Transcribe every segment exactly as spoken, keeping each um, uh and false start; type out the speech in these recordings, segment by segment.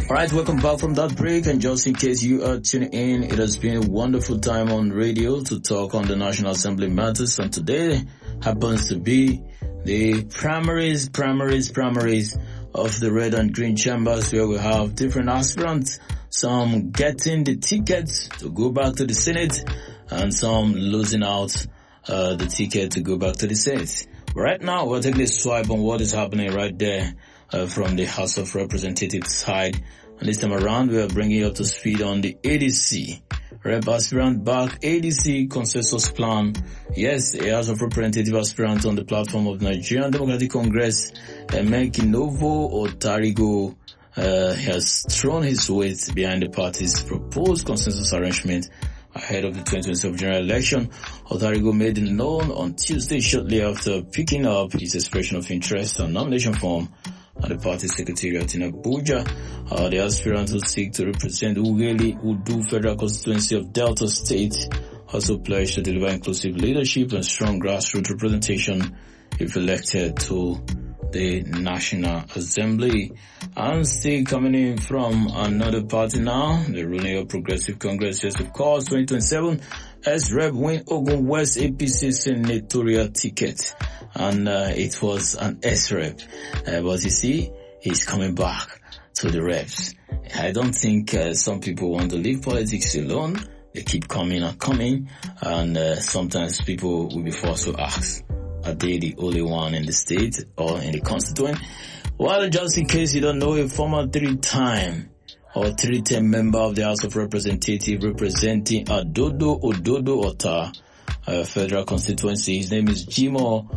Alright, welcome back from that break, and just in case you are tuning in, it has been a wonderful time on radio to talk on the National Assembly matters, and today happens to be the primaries, primaries, primaries of the red and green chambers, where we have different aspirants, some getting the tickets to go back to the Senate, and some losing out uh, the ticket to go back to the Senate. Right now, we're taking a swipe on what is happening right there uh, from the House of Representatives side. And this time around, we are bringing you up to speed on the A D C. Rep aspirant back A D C consensus plan. Yes, a House of Representative aspirant on the platform of the Nigerian Democratic Congress, Emeka Novo Otarigo, uh, has thrown his weight behind the party's proposed consensus arrangement ahead of the twenty twenty-seven general election. Otarigo made it known on Tuesday shortly after picking up his expression of interest and nomination form at the party secretariat in Abuja. Uh, the aspirant who seek to represent Ughelli Udu Federal Constituency of Delta State also pledged to deliver inclusive leadership and strong grassroots representation if elected to the National Assembly. And still coming in from another party now, the ruling of Progressive Congress, yes of course, twenty twenty-seven, S-Rep win Ogun West A P C senatorial ticket. And uh, it was an S-Rep. Uh, but you see, he's coming back to the reps. I don't think uh, some people want to leave politics alone. They keep coming and coming. And uh, sometimes people will be forced to ask, are they the only one in the state or in the constituent? Well, just in case you don't know, a former three-time or three-term member of the House of Representatives representing Adodo Ododo Ota uh, Federal Constituency, his name is Jimoh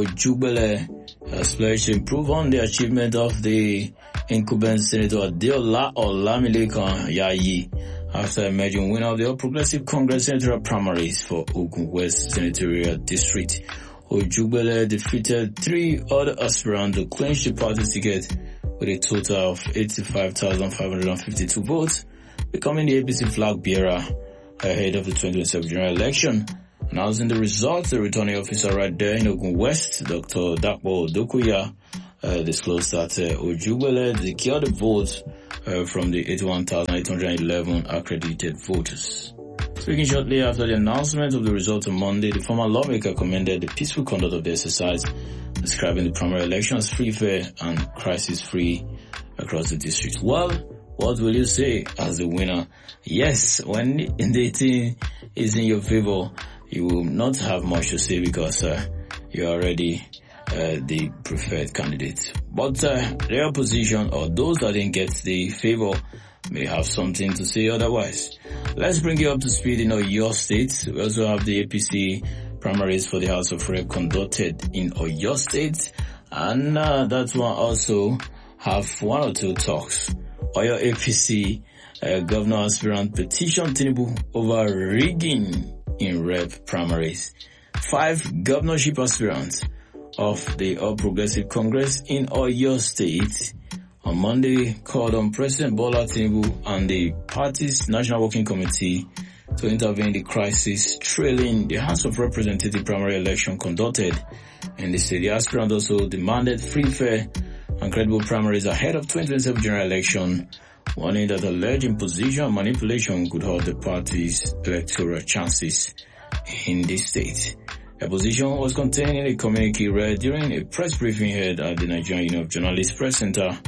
Ojugbele, has pledged to improve on the achievement of the incumbent Senator Adeola Olamilekan Yayi after emerging winner of the All Progressive Congress senatorial primaries for Ogun West Senatorial District. Ojugbele defeated three other aspirants to clinch the party ticket with a total of eighty-five thousand five hundred fifty-two votes, becoming the A P C flag bearer ahead of the twenty twenty-seven general election. Announcing the results, the returning officer right there in Ogun West, Doctor Dapo Dokuya, uh, disclosed that uh, Ojugbele secured the votes uh, from the eighty-one thousand eight hundred eleven accredited voters. Speaking shortly after the announcement of the results on Monday, the former lawmaker commended the peaceful conduct of the exercise, describing the primary election as free, fair, and crisis-free across the district. Well, what will you say as the winner? Yes, when the thing is in your favor, you will not have much to say because uh, you're already uh, the preferred candidate. But uh, the opposition or those that didn't get the favor may have something to say otherwise. Let's bring you up to speed in Oyo State. We also have the A P C primaries for the House of Rep conducted in Oyo State, and uh, that one also have one or two talks. Oyo A P C uh, governor aspirant petition Tinubu over rigging in Rep primaries. Five governorship aspirants of the All Progressive Congress in Oyo State on Monday called on President Bola Tinubu and the party's National Working Committee to intervene in the crisis trailing the House of Representatives primary election conducted in the state. The aspirant also demanded free, fair, and credible primaries ahead of twenty twenty-seven general election, warning that alleged imposition and manipulation could hurt the party's electoral chances in the state. The position was contained in a communique read during a press briefing held at the Nigerian Union of Journalists Press Center,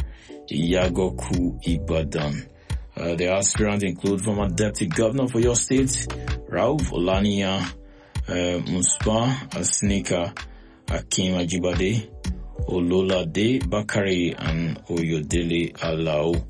Yagoku Ibadan. Uh, the aspirants include former Deputy Governor for your state, Rauf Olaniyan, uh, Muspa Asnika, Akim Ajibade, Ololade Bakari, and Oyodele Alao.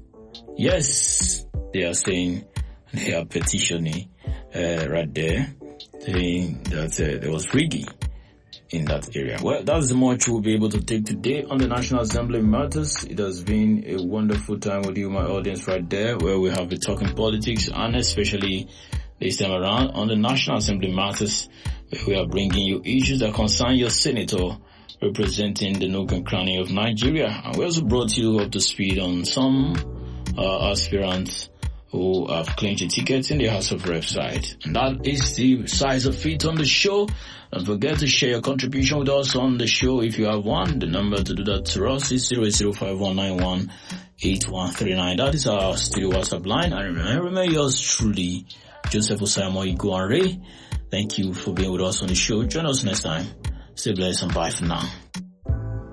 Yes, they are saying they are petitioning uh, right there, saying that uh, there was rigging in that area. Well, that's much we'll be able to take today on the National Assembly Matters. It has been a wonderful time with you, my audience, right there, where we have been talking politics, and especially this time around on the National Assembly Matters, where we are bringing you issues that concern your senator representing the nook and cranny of Nigeria. And we also brought you up to speed on some uh, aspirants who have clinched a ticket in the House of Reps side. And that is the size of it on the show. Don't forget to share your contribution with us on the show if you have one. The number to do that to us is zero eight zero five one nine one eight one three nine. That is our studio WhatsApp line. And remember, remember yours truly, Joseph Osamo Iguanre. Thank you for being with us on the show. Join us next time. Stay blessed and bye for now.